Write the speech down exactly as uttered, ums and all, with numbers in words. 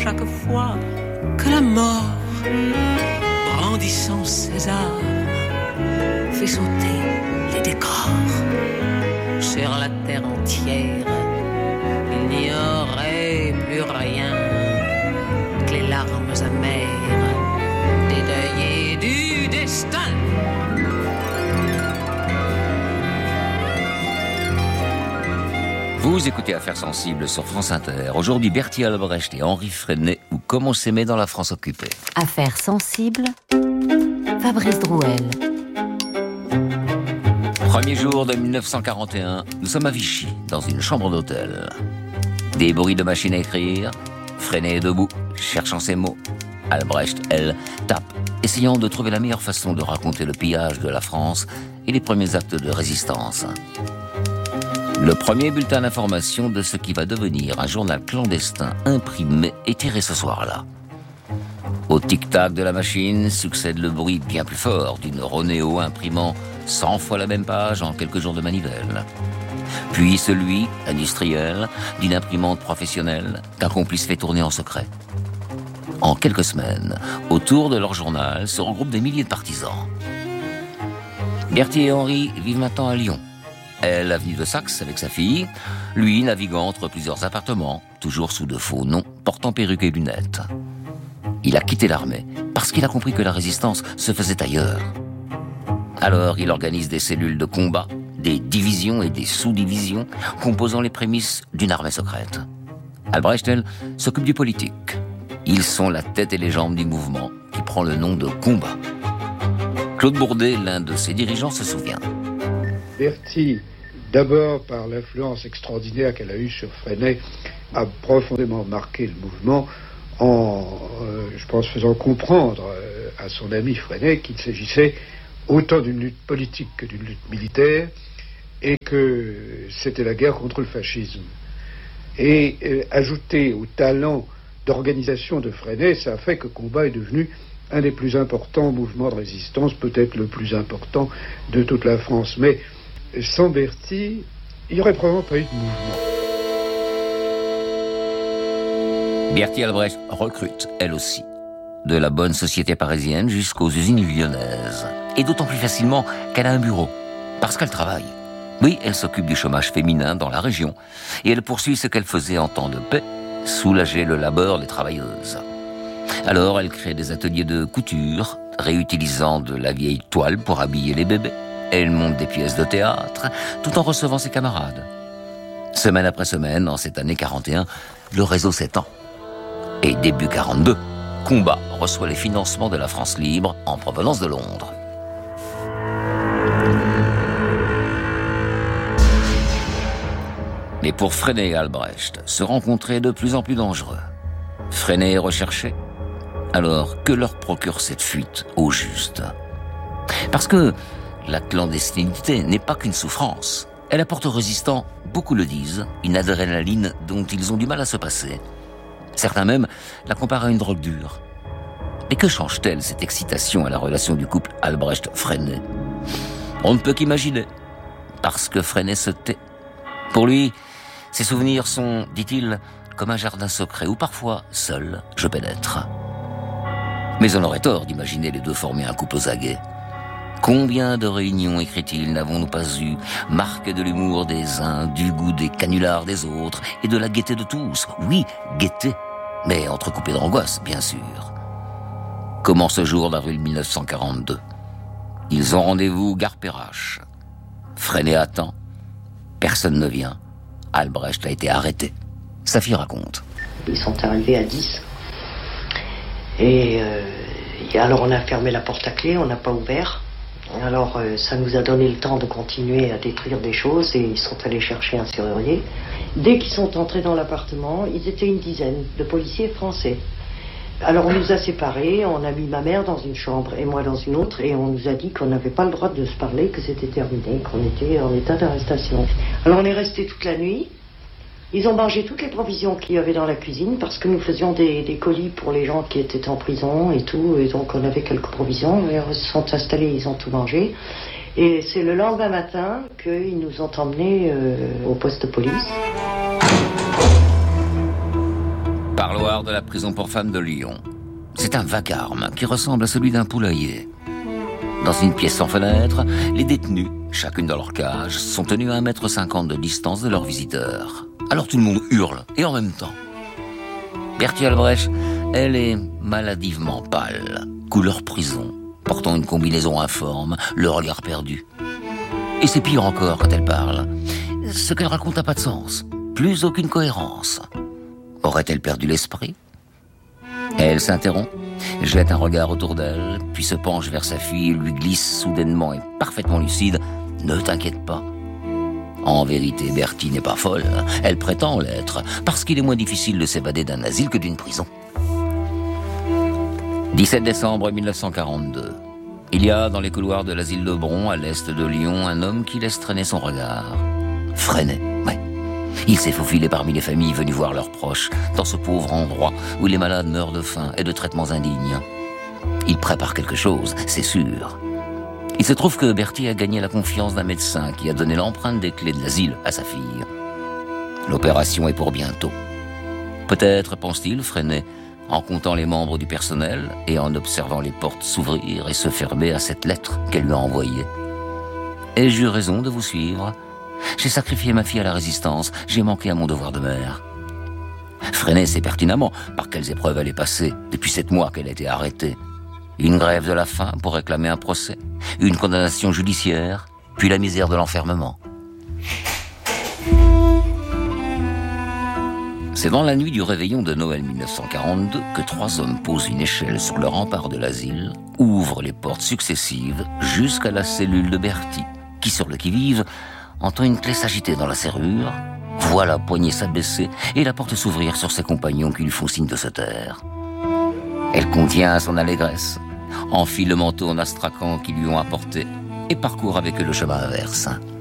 chaque fois que la mort, brandissant ses armes, fait sauter les décors. Sur la terre entière, il n'y aurait plus rien que les larmes amères des deuils et du destin. Vous écoutez Affaires sensibles sur France Inter. Aujourd'hui, Berthier Albrecht et Henri Freinet, ou Comme on s'aimait dans la France occupée. Affaires sensibles, Fabrice Drouel. Premier jour de mille neuf cent quarante et un, nous sommes à Vichy, dans une chambre d'hôtel. Des bruits de machine à écrire, Freinet est debout, cherchant ses mots. Albrecht, elle, tape, essayant de trouver la meilleure façon de raconter le pillage de la France et les premiers actes de résistance. Le premier bulletin d'information de ce qui va devenir un journal clandestin imprimé est tiré ce soir-là. Au tic-tac de la machine succède le bruit bien plus fort d'une Ronéo imprimant cent fois la même page en quelques jours de manivelle. Puis celui, industriel, d'une imprimante professionnelle qu'un complice fait tourner en secret. En quelques semaines, autour de leur journal se regroupent des milliers de partisans. Berthier et Henri vivent maintenant à Lyon. Elle, avenue de Saxe avec sa fille, lui naviguant entre plusieurs appartements, toujours sous de faux noms, portant perruque et lunettes. Il a quitté l'armée parce qu'il a compris que la résistance se faisait ailleurs. Alors il organise des cellules de combat, des divisions et des sous-divisions composant les prémices d'une armée secrète. Albrecht, elle, s'occupe du politique. Ils sont la tête et les jambes du mouvement qui prend le nom de combat. Claude Bourdet, l'un de ses dirigeants, se souvient. Berthier, d'abord par l'influence extraordinaire qu'elle a eue sur Freinet, a profondément marqué le mouvement en, euh, je pense, faisant comprendre euh, à son ami Freinet qu'il s'agissait autant d'une lutte politique que d'une lutte militaire et que c'était la guerre contre le fascisme. Et euh, ajouté au talent d'organisation de Freinet, ça a fait que Combat est devenu un des plus importants mouvements de résistance, peut-être le plus important de toute la France. Mais sans Berthier, il n'y aurait probablement pas eu de mouvement. Berthier Albrecht recrute, elle aussi, de la bonne société parisienne jusqu'aux usines lyonnaises. Et d'autant plus facilement qu'elle a un bureau, parce qu'elle travaille. Oui, elle s'occupe du chômage féminin dans la région, et elle poursuit ce qu'elle faisait en temps de paix, soulager le labeur des travailleuses. Alors, elle crée des ateliers de couture, réutilisant de la vieille toile pour habiller les bébés. Elle monte des pièces de théâtre, tout en recevant ses camarades. Semaine après semaine, en cette année quarante et un, le réseau s'étend. Et début quarante-deux, Combat reçoit les financements de la France libre en provenance de Londres. Mais pour Freinet et Albrecht, se rencontrer est de plus en plus dangereux. Freinet est recherché. Alors, que leur procure cette fuite au juste ? Parce que la clandestinité n'est pas qu'une souffrance. Elle apporte aux résistants, beaucoup le disent, une adrénaline dont ils ont du mal à se passer. Certains même la comparent à une drogue dure. Mais que change-t-elle, cette excitation, à la relation du couple Albrecht-Freinet ? On ne peut qu'imaginer. Parce que Freinet se tait. Pour lui, ses souvenirs sont, dit-il, comme un jardin secret où parfois, seul, je pénètre. Mais on aurait tort d'imaginer les deux former un couple aux aguets. Combien de réunions, écrit-il, n'avons-nous pas eues, marquées de l'humour des uns, du goût des canulars des autres, et de la gaieté de tous. Oui, gaieté, mais entrecoupée d'angoisse, bien sûr. Comment ce jour d'avril mille neuf cent quarante-deux ? Ils ont rendez-vous gare Perrache. Freinet attend. Personne ne vient. Albrecht a été arrêté. Sa fille raconte. Ils sont arrivés à dix. Et, euh, et alors on a fermé la porte à clé, on n'a pas ouvert. Alors euh, ça nous a donné le temps de continuer à détruire des choses et ils sont allés chercher un serrurier. Dès qu'ils sont entrés dans l'appartement, ils étaient une dizaine de policiers français. Alors on nous a séparés, on a mis ma mère dans une chambre et moi dans une autre et on nous a dit qu'on n'avait pas le droit de se parler, que c'était terminé, qu'on était en état d'arrestation. Alors on est resté toute la nuit. Ils ont mangé toutes les provisions qu'il y avait dans la cuisine parce que nous faisions des, des colis pour les gens qui étaient en prison et tout. Et donc on avait quelques provisions. Et ils se sont installés, ils ont tout mangé. Et c'est le lendemain matin qu'ils nous ont emmenés euh, au poste de police. Par parloir de la prison pour femmes de Lyon. C'est un vacarme qui ressemble à celui d'un poulailler. Dans une pièce sans fenêtre, les détenus, chacune dans leur cage, sont tenus à un mètre cinquante de distance de leurs visiteurs. Alors tout le monde hurle, et en même temps. Bertie Albrecht, elle est maladivement pâle, couleur prison, portant une combinaison informe, le regard perdu. Et c'est pire encore quand elle parle. Ce qu'elle raconte n'a pas de sens, plus aucune cohérence. Aurait-elle perdu l'esprit ? Elle s'interrompt, jette un regard autour d'elle, puis se penche vers sa fille et lui glisse soudainement et parfaitement lucide « Ne t'inquiète pas ». En vérité, Bertie n'est pas folle, elle prétend l'être, parce qu'il est moins difficile de s'évader d'un asile que d'une prison. dix-sept décembre mille neuf cent quarante-deux. Il y a dans les couloirs de l'asile de Bron, à l'est de Lyon, un homme qui laisse traîner son regard. Freinet, ouais. Il s'est faufilé parmi les familles venues voir leurs proches, dans ce pauvre endroit où les malades meurent de faim et de traitements indignes. Il prépare quelque chose, c'est sûr. Il se trouve que Bertie a gagné la confiance d'un médecin qui a donné l'empreinte des clés de l'asile à sa fille. L'opération est pour bientôt. Peut-être, pense-t-il, Freinet, en comptant les membres du personnel et en observant les portes s'ouvrir et se fermer à cette lettre qu'elle lui a envoyée. Ai-je eu raison de vous suivre ? J'ai sacrifié ma fille à la résistance, j'ai manqué à mon devoir de mère. Freinet sait pertinemment par quelles épreuves elle est passée depuis sept mois qu'elle a été arrêtée. Une grève de la faim pour réclamer un procès, une condamnation judiciaire, puis la misère de l'enfermement. C'est dans la nuit du réveillon de Noël mille neuf cent quarante-deux que trois hommes posent une échelle sur le rempart de l'asile, ouvrent les portes successives jusqu'à la cellule de Bertie, qui, sur le qui-vive, entend une clé s'agiter dans la serrure, voit la poignée s'abaisser et la porte s'ouvrir sur ses compagnons qui lui font signe de se taire. Elle contient son allégresse, enfile le manteau en astrakhan qu'ils lui ont apporté et parcourt avec eux le chemin inverse.